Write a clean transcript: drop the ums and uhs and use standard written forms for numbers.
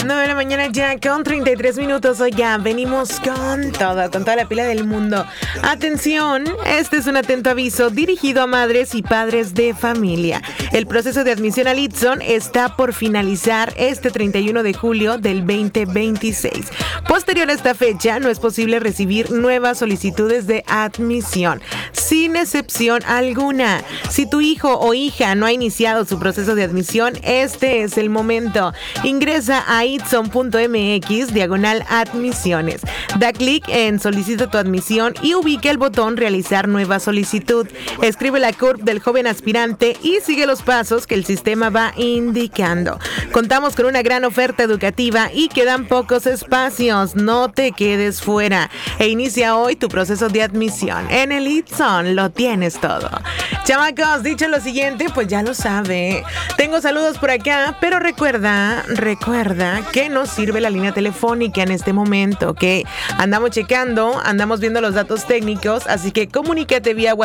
9 de la mañana ya con 33 minutos. Oigan, venimos con toda la pila del mundo. Atención, este es un atento aviso dirigido a madres y padres de familia. El proceso de admisión al ITSON está por finalizar este 31 de julio del 2026. Posterior a esta fecha, no es posible recibir nuevas solicitudes de admisión, sin excepción alguna. Si tu hijo o hija no ha iniciado su proceso de admisión, este es el momento. Ingresa a itson.mx/admisiones. Da clic en solicita tu admisión y ubica el botón realizar nueva solicitud. Escribe la CURP del joven aspirante y sigue los pasos que el sistema va indicando. Contamos con una gran oferta educativa y quedan pocos espacios. No te quedes fuera e inicia hoy tu proceso de admisión. En el ITSON lo tienes todo. Chamacos, dicho lo siguiente, pues ya lo sabe. Tengo saludos por acá, pero recuerda que nos sirve la línea telefónica en este momento, que andamos checando, andamos viendo los datos técnicos, así que comunícate vía WhatsApp